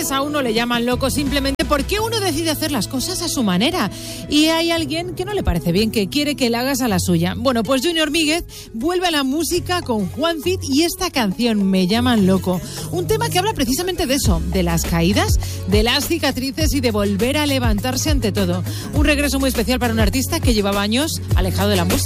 veces a uno le llaman loco simplemente porque uno decide hacer las cosas a su manera y hay alguien que no le parece bien, que quiere que la hagas a la suya. Bueno, pues Junior Míguez vuelve a la música con Juanfit y esta canción, Me llaman loco. Un tema que habla precisamente de eso, de las caídas, de las cicatrices y de volver a levantarse ante todo. Un regreso muy especial para un artista que llevaba años alejado de la música.